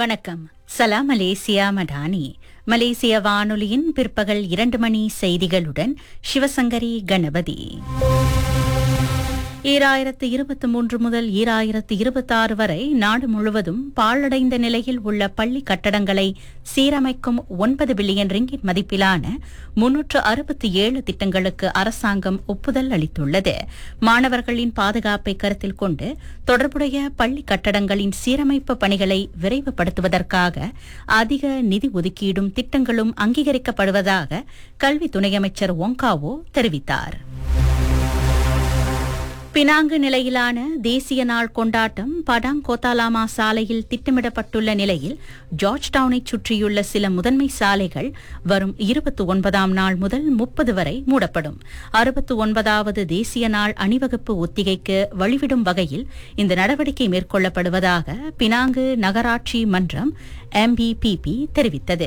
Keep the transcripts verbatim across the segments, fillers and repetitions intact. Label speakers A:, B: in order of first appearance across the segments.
A: வணக்கம். சலாம் மலேசியா மடானி. மலேசிய வானொலியின் பிற்பகல் இரண்டு மணி செய்திகளுடன் சிவசங்கரி கணபதி. ஈராயிரத்து இருபத்தி மூன்று முதல் ஈராயிரத்து இருபத்தாறு வரை நாடு முழுவதும் பாழடைந்த நிலையில் உள்ள பள்ளி கட்டடங்களை சீரமைக்கும் ஒன்பது பில்லியன் ரிங்கிட் மதிப்பிலான முன்னூற்று அறுபத்தி ஏழு திட்டங்களுக்கு அரசாங்கம் ஒப்புதல் அளித்துள்ளது. மாணவர்களின் பாதுகாப்பை கருத்தில் கொண்டு தொடர்புடைய பள்ளி கட்டடங்களின் சீரமைப்பு பணிகளை விரைவுபடுத்துவதற்காக அதிக நிதி ஒதுக்கீடும் திட்டங்களும் அங்கீகரிக்கப்படுவதாக கல்வி துணை அமைச்சர் ஒங்காவோ தெரிவித்தார். பினாங்கு நிலையிலான தேசிய நாள் கொண்டாட்டம் படாங் கோத்தாலாமா சாலையில் திட்டமிடப்பட்டுள்ள நிலையில் ஜார்ஜ் டவுனை சுற்றியுள்ள சில முதன்மை சாலைகள் வரும் இருபத்தி ஒன்பதாம் நாள் முதல் முப்பது வரை மூடப்படும். அறுபத்தி ஒன்பதாவது தேசிய நாள் அணிவகுப்பு ஒத்திகைக்கு வழிவிடும் வகையில் இந்த நடவடிக்கை மேற்கொள்ளப்படுவதாக பினாங்கு நகராட்சி மன்றம் எம்பிபிபி தெரிவித்தது.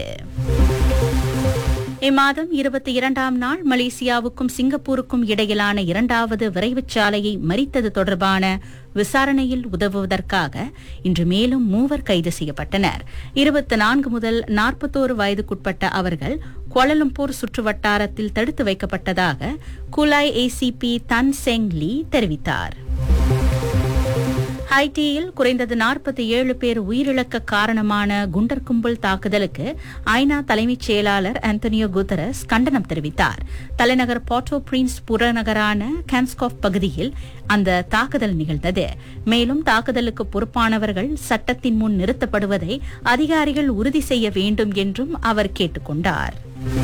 A: இம்மாதம் இருபத்தி இரண்டாம் நாள் மலேசியாவுக்கும் சிங்கப்பூருக்கும் இடையிலான இரண்டாவது விரைவுச் சாலையை மறித்தது தொடர்பான விசாரணையில் உதவுவதற்காக இன்று மேலும் மூவர் கைது செய்யப்பட்டனர். இருபத்தி நான்கு முதல் நாற்பத்தோரு வயதுக்குட்பட்ட அவர்கள் கோலலம்பூர் சுற்றுவட்டாரத்தில் தடுத்து வைக்கப்பட்டதாக குலாய் ஏசிபி தன் செங் லீ தெரிவித்தார். ஹைட்டியில் குறைந்தது நாற்பத்தி ஏழு பேர் உயிரிழக்க காரணமான குண்டர் கும்பல் தாக்குதலுக்கு ஐநா தலைமைச் செயலாளர் ஆந்தனியோ குட்டரஸ் கண்டனம் தெரிவித்தார். தலைநகர் போர்ட்டோ பிரின்ஸ் புறநகரான கான்ஸ்காஃப் பகுதியில் அந்த தாக்குதல் நிகழ்ந்தது. மேலும் தாக்குதலுக்கு பொறுப்பானவர்கள் சட்டத்தின் முன் நிறுத்தப்படுவதை அதிகாரிகள் உறுதி செய்ய வேண்டும் என்றும் அவர் கேட்டுக் கொண்டார்.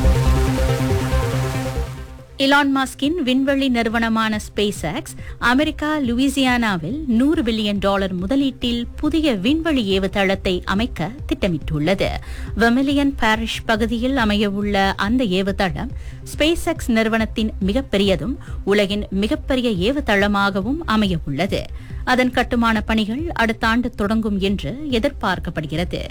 A: இலான் மஸ்கின் விண்வெளி நிறுவனமான ஸ்பேஸ் எக்ஸ் அமெரிக்கா லூயிசியானாவில் நூறு பில்லியன் டாலர் முதலீட்டில் புதிய விண்வெளி ஏவுதளத்தை அமைக்க திட்டமிட்டுள்ளது. வெமிலியன் பாரிஷ் பகுதியில் அமையவுள்ள அந்த ஏவுதளம் ஸ்பேஸ் எக்ஸ் நிறுவனத்தின் மிகப்பெரியதும் உலகின் மிகப்பெரிய ஏவுதளமாகவும் அமையவுள்ளது. அதன் கட்டுமான பணிகள் அடுத்த ஆண்டு தொடங்கும் என்று எதிர்பார்க்கப்படுகிறது.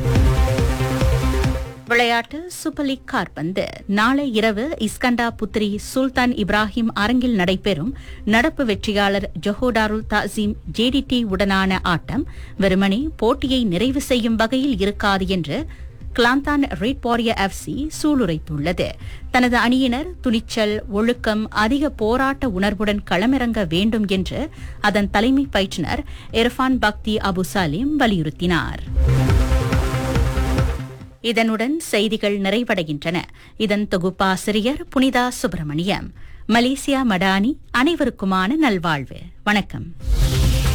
A: விளையாட்டு சூப்பர் லீக் காற்பந்து. நாளை இரவு இஸ்கண்டா புத்ரி சுல்தான் இப்ராஹிம் அரங்கில் நடைபெறும் நடப்பு வெற்றியாளர் ஜொஹோடாருல் தாசீம் ஜேடிடி உடனான ஆட்டம் வெறுமனே போட்டியை நிறைவு செய்யும் வகையில் இருக்காது என்று கிளாந்தான் ரெட் வாரியர் எஃப்சி சூளுரைத்துள்ளது. தனது அணியினர் துணிச்சல், ஒழுக்கம், அதிக போராட்ட உணர்வுடன் களமிறங்க வேண்டும் என்று அதன் தலைமை பயிற்றுநர் இர்ஃபான் பக்தி அபு சாலிம் வலியுறுத்தினார். இதனுடன் செய்திகள் நிறைவடைகின்றன. இதன் தொகுப்பாசிரியர் புனிதா சுப்பிரமணியம். மலேசியா மடானி. அனைவருக்குமான நல்வாழ்வு. வணக்கம்.